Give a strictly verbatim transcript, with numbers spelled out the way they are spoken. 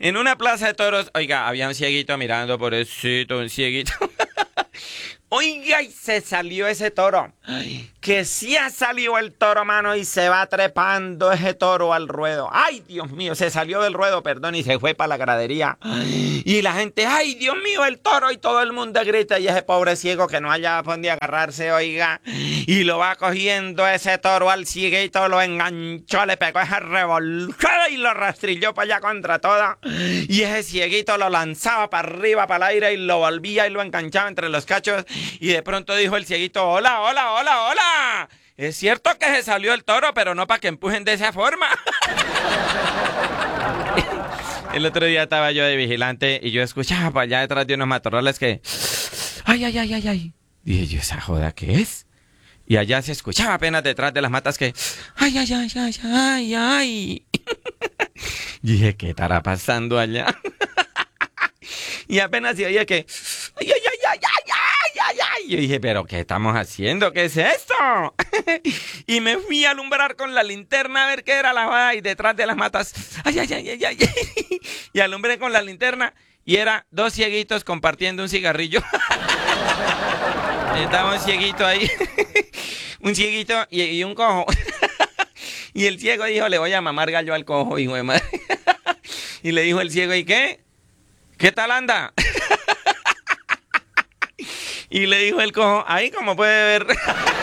En una plaza de toros, oiga, había un cieguito mirando por eso, un cieguito. Oiga, y se salió ese toro. Ay, que sí ha salido el toro, mano, y se va trepando ese toro al ruedo. Ay, Dios mío, se salió del ruedo, perdón, y se fue para la gradería. Ay, y la gente, ay, Dios mío, el toro, y todo el mundo grita, y ese pobre ciego que no haya dónde agarrarse, oiga, y lo va cogiendo ese toro al cieguito, lo enganchó, le pegó ese revolcado y lo rastrilló para allá contra todo. Y ese cieguito lo lanzaba para arriba, para el aire, y lo volvía y lo enganchaba entre los cachos. Y de pronto dijo el cieguito, hola, hola, hola, hola. Es cierto que se salió el toro, pero no para que empujen de esa forma. El otro día estaba yo de vigilante y yo escuchaba para allá detrás de unos matorrales que... Ay, ay, ay, ay, ay. Dije yo, ¿esa joda qué es? Y allá se escuchaba apenas detrás de las matas que... Ay, ay, ay, ay, ay, ay. Dije, ¿qué estará pasando allá? Y apenas se oía que... Ay, ay, ay, ay, ay, ay, ay, ay. Yo dije, ¿pero qué estamos haciendo? ¿Qué es esto? Y me fui a alumbrar con la linterna a ver qué era la joda y detrás de las matas. Ay, ay, ay, ay, ay. Y alumbré con la linterna y era dos cieguitos compartiendo un cigarrillo. Estaba un cieguito ahí. Un cieguito y, y un cojo. Y el ciego dijo, le voy a mamar gallo al cojo, hijo de madre. Y le dijo el ciego, ¿y qué? ¿Qué tal anda? Y le dijo el cojo, ahí como puede ver.